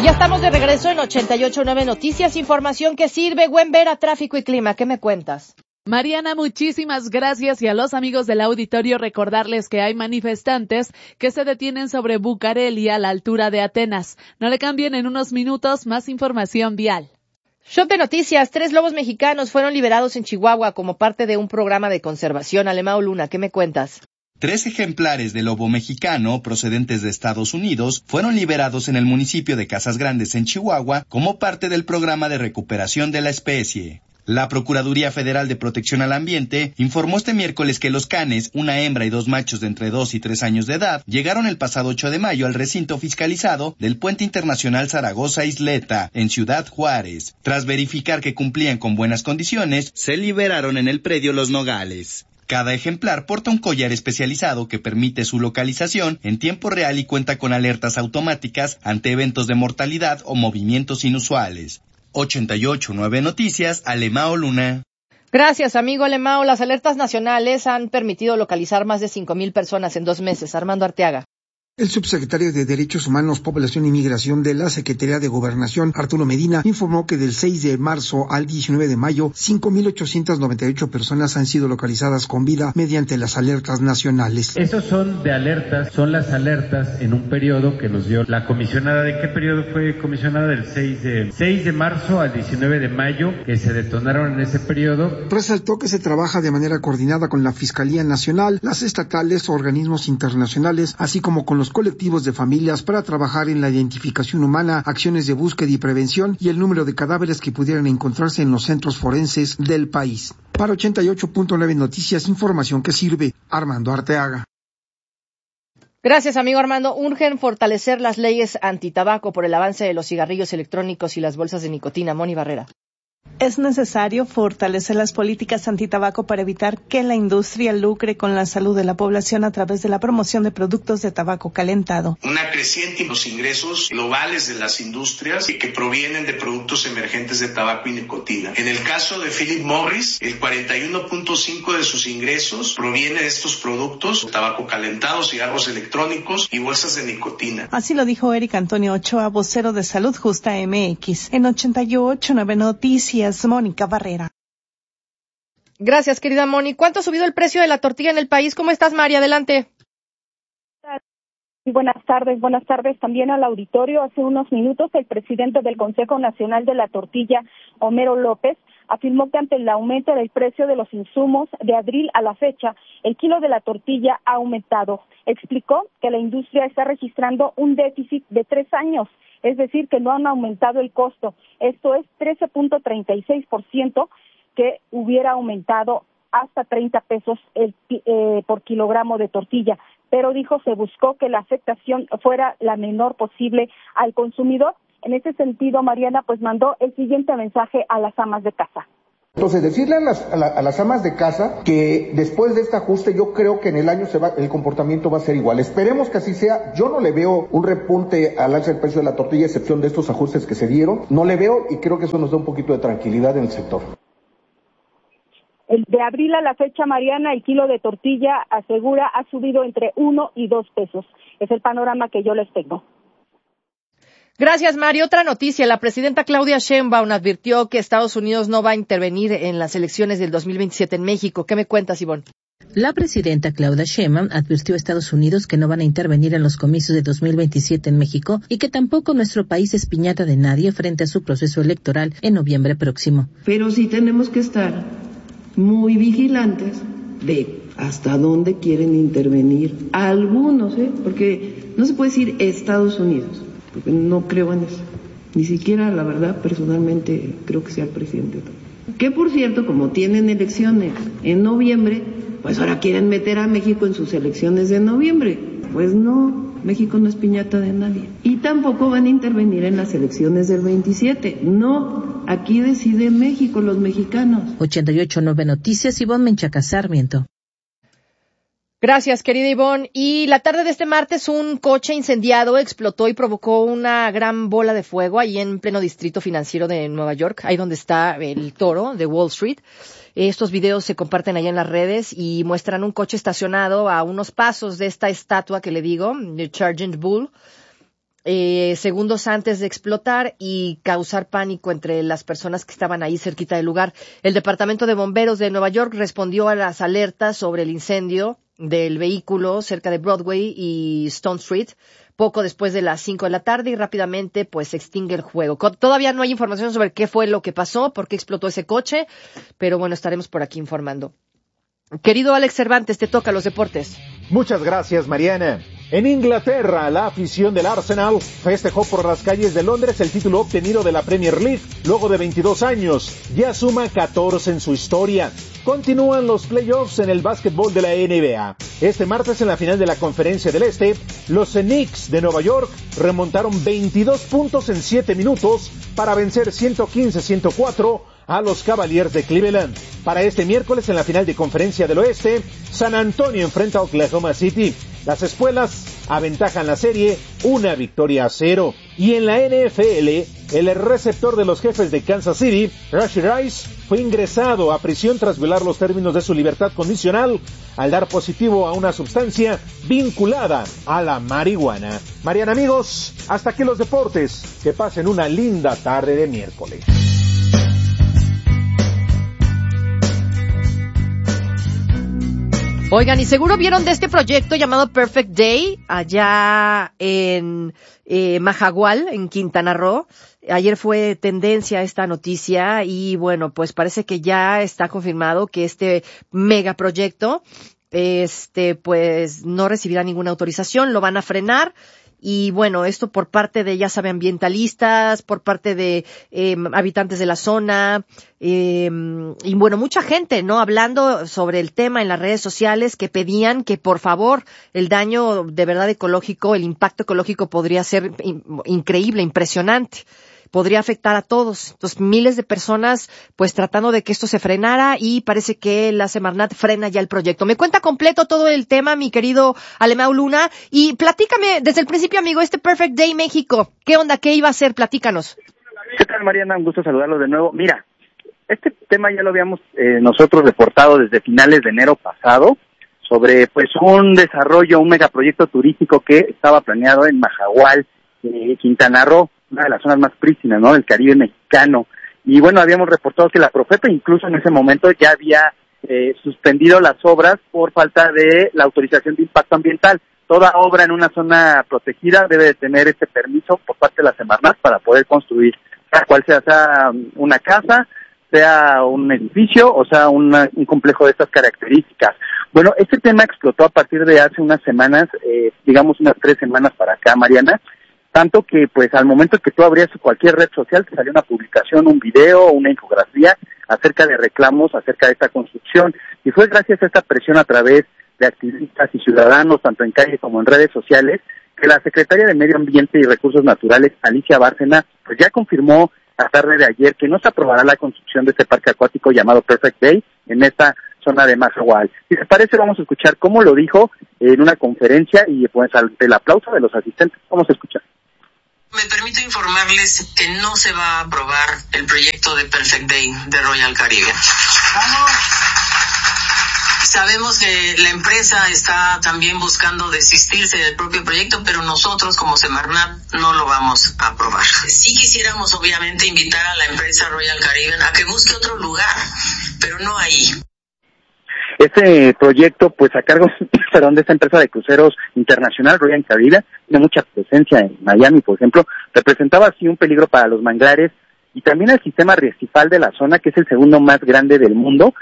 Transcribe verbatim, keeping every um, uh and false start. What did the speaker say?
Ya estamos de regreso en ochenta y ocho punto nueve Noticias, información que sirve. Buen ver a Tráfico y Clima, ¿qué me cuentas? Mariana, muchísimas gracias, y a los amigos del auditorio recordarles que hay manifestantes que se detienen sobre Bucareli a la altura de Atenas. No le cambien, en unos minutos más información vial. Shot de noticias, tres lobos mexicanos fueron liberados en Chihuahua como parte de un programa de conservación. Alemão Luna, ¿qué me cuentas? Tres ejemplares de lobo mexicano procedentes de Estados Unidos fueron liberados en el municipio de Casas Grandes, en Chihuahua, como parte del programa de recuperación de la especie. La Procuraduría Federal de Protección al Ambiente informó este miércoles que los canes, una hembra y dos machos de entre dos y tres años de edad, llegaron el pasado ocho de mayo al recinto fiscalizado del Puente Internacional Zaragoza-Isleta, en Ciudad Juárez. Tras verificar que cumplían con buenas condiciones, se liberaron en el predio Los Nogales. Cada ejemplar porta un collar especializado que permite su localización en tiempo real y cuenta con alertas automáticas ante eventos de mortalidad o movimientos inusuales. ochenta y ocho punto nueve Noticias, Alemão Luna. Gracias, amigo Alemão. Las alertas nacionales han permitido localizar más de cinco mil personas en dos meses. Armando Arteaga. El subsecretario de Derechos Humanos, Población y Migración de la Secretaría de Gobernación, Arturo Medina, informó que del seis de marzo al diecinueve de mayo, cinco mil ochocientas noventa y ocho personas han sido localizadas con vida mediante las alertas nacionales. Esos son de alertas, son las alertas en un periodo que nos dio la comisionada. ¿De qué periodo fue comisionada? Del seis de marzo al diecinueve de mayo, que se detonaron en ese periodo. Resaltó que se trabaja de manera coordinada con la Fiscalía Nacional, las estatales, organismos internacionales, así como con los colectivos de familias para trabajar en la identificación humana, acciones de búsqueda y prevención y el número de cadáveres que pudieran encontrarse en los centros forenses del país. Para ochenta y ocho punto nueve Noticias, información que sirve. Armando Arteaga. Gracias, amigo Armando. Urgen fortalecer las leyes antitabaco por el avance de los cigarrillos electrónicos y las bolsas de nicotina. Moni Barrera. Es necesario fortalecer las políticas antitabaco para evitar que la industria lucre con la salud de la población a través de la promoción de productos de tabaco calentado. Una creciente en los ingresos globales de las industrias que provienen de productos emergentes de tabaco y nicotina. En el caso de Philip Morris, el cuarenta y uno punto cinco de sus ingresos proviene de estos productos: tabaco calentado, cigarros electrónicos y bolsas de nicotina. Así lo dijo Eric Antonio Ochoa, vocero de Salud Justa M X. En ochenta y ocho punto nueve Noticias, Mónica Barrera. Gracias, querida Moni. ¿Cuánto ha subido el precio de la tortilla en el país? ¿Cómo estás, María? Adelante. Buenas tardes, buenas tardes también al auditorio. Hace unos minutos el presidente del Consejo Nacional de la Tortilla, Homero López, afirmó que ante el aumento del precio de los insumos de abril a la fecha, el kilo de la tortilla ha aumentado. Explicó que la industria está registrando un déficit de tres años, es decir, que no han aumentado el costo. Esto es trece punto treinta y seis por ciento, que hubiera aumentado hasta treinta pesos el, eh, por kilogramo de tortilla. Pero dijo, se buscó que la afectación fuera la menor posible al consumidor. En ese sentido, Mariana, pues mandó el siguiente mensaje a las amas de casa. Entonces, decirle a las, a, la, a las amas de casa que después de este ajuste, yo creo que en el año se va, el comportamiento va a ser igual. Esperemos que así sea. Yo no le veo un repunte al alza del precio de la tortilla, a excepción de estos ajustes que se dieron. No le veo, y creo que eso nos da un poquito de tranquilidad en el sector. El de abril a la fecha, Mariana, el kilo de tortilla, asegura, ha subido entre uno y dos pesos. Es el panorama que yo les tengo. Gracias, Mari. Otra noticia. La presidenta Claudia Sheinbaum advirtió que Estados Unidos no va a intervenir en las elecciones del dos mil veintisiete en México. ¿Qué me cuentas, Ivonne? La presidenta Claudia Sheinbaum advirtió a Estados Unidos que no van a intervenir en los comicios de dos mil veintisiete en México y que tampoco nuestro país es piñata de nadie frente a su proceso electoral en noviembre próximo. Pero sí tenemos que estar muy vigilantes de hasta dónde quieren intervenir algunos, ¿eh? Porque no se puede decir Estados Unidos, porque no creo en eso. Ni siquiera, la verdad, personalmente creo que sea el presidente. Que por cierto, como tienen elecciones en noviembre, pues ahora quieren meter a México en sus elecciones de noviembre. Pues no, México no es piñata de nadie. Y tampoco van a intervenir en las elecciones del veintisiete. No, aquí decide México, los mexicanos. ochenta y ocho punto nueve Noticias, Ivonne Menchaca Sarmiento. Gracias, querida Ivonne. Y la tarde de este martes, un coche incendiado explotó y provocó una gran bola de fuego ahí en pleno distrito financiero de Nueva York, ahí donde está el toro de Wall Street. Estos videos se comparten allá en las redes y muestran un coche estacionado a unos pasos de esta estatua que le digo, de Sergeant Bull. eh, segundos antes de explotar y causar pánico entre las personas que estaban ahí cerquita del lugar. El Departamento de Bomberos de Nueva York respondió a las alertas sobre el incendio del vehículo cerca de Broadway y Stone Street poco después de las cinco de la tarde y rápidamente pues se extingue el fuego. Todavía no hay información sobre qué fue lo que pasó, por qué explotó ese coche, pero bueno, estaremos por aquí informando. Querido Alex Cervantes, te toca los deportes. Muchas gracias, Mariana. En Inglaterra, la afición del Arsenal festejó por las calles de Londres el título obtenido de la Premier League luego de veintidós años. Ya suma catorce en su historia. Continúan los playoffs en el básquetbol de la N B A. Este martes, en la final de la Conferencia del Este, los Knicks de Nueva York remontaron veintidós puntos en siete minutos para vencer ciento quince a ciento cuatro a los Cavaliers de Cleveland. Para este miércoles, en la final de Conferencia del Oeste, San Antonio enfrenta a Oklahoma City. Las espuelas aventajan la serie una victoria a cero. Y en la N F L, el receptor de los Jefes de Kansas City, Rashee Rice, fue ingresado a prisión tras violar los términos de su libertad condicional al dar positivo a una sustancia vinculada a la marihuana. Mariana, amigos, hasta aquí los deportes. Que pasen una linda tarde de miércoles. Oigan, y seguro vieron de este proyecto llamado Perfect Day allá en eh, Majagual, en Quintana Roo. Ayer fue tendencia esta noticia y bueno, pues parece que ya está confirmado que este megaproyecto, este, pues no recibirá ninguna autorización, lo van a frenar. Y bueno, esto por parte de, ya sabe, ambientalistas, por parte de eh, habitantes de la zona, eh, y bueno, mucha gente, ¿no? Hablando sobre el tema en las redes sociales que pedían que por favor el daño de verdad ecológico, el impacto ecológico podría ser in- increíble, impresionante. Podría afectar a todos. Entonces, miles de personas, pues, tratando de que esto se frenara y parece que la Semarnat frena ya el proyecto. Me cuenta completo todo el tema, mi querido Alemão Luna, y platícame desde el principio, amigo, este Perfect Day México. ¿Qué onda? ¿Qué iba a ser? Platícanos. ¿Qué tal, Mariana? Un gusto saludarlos de nuevo. Mira, este tema ya lo habíamos eh, nosotros reportado desde finales de enero pasado sobre, pues, un desarrollo, un megaproyecto turístico que estaba planeado en Majagual, eh, Quintana Roo, una de las zonas más prístinas, ¿no?, del Caribe mexicano. Y bueno, habíamos reportado que la Profepa incluso en ese momento ya había eh, suspendido las obras por falta de la autorización de impacto ambiental. Toda obra en una zona protegida debe de tener este permiso por parte de la Semarnat para poder construir, sea cual sea, sea una casa, sea un edificio o sea una, un complejo de estas características. Bueno, este tema explotó a partir de hace unas semanas, eh, digamos unas tres semanas para acá, Mariana, tanto que pues al momento que tú abrías cualquier red social te salió una publicación, un video, una infografía acerca de reclamos acerca de esta construcción, y fue gracias a esta presión a través de activistas y ciudadanos, tanto en calle como en redes sociales, que la secretaria de Medio Ambiente y Recursos Naturales, Alicia Bárcena, pues ya confirmó a tarde de ayer que no se aprobará la construcción de este parque acuático llamado Perfect Day en esta zona de Majagual. Si les parece, vamos a escuchar cómo lo dijo en una conferencia y pues ante el aplauso de los asistentes, vamos a escuchar. Me permito informarles que no se va a aprobar el proyecto de Perfect Day de Royal Caribbean. ¡Vamos! Sabemos que la empresa está también buscando desistirse del propio proyecto, pero nosotros como Semarnat no lo vamos a aprobar. Sí quisiéramos obviamente invitar a la empresa Royal Caribbean a que busque otro lugar, pero no ahí. Este proyecto, pues a cargo perdón, de esta empresa de cruceros internacional, Royal Caribbean, tiene mucha presencia en Miami, por ejemplo, representaba así un peligro para los manglares y también el sistema arrecifal de la zona, que es el segundo más grande del mundo,